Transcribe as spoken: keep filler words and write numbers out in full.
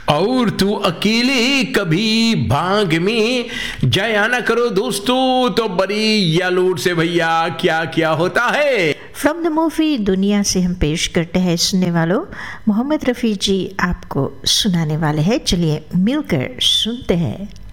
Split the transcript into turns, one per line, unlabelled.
और तू अकेले कभी भाग में जाया ना करो दोस्तों, तो बड़ी यालूट से भैया क्या क्या होता है।
फ्रॉम द मूवी दुनिया से हम पेश करते हैं सुनने वालों, मोहम्मद रफ़ी जी आपको सुनाने वाले हैं। चलिए मिलकर सुनते हैं।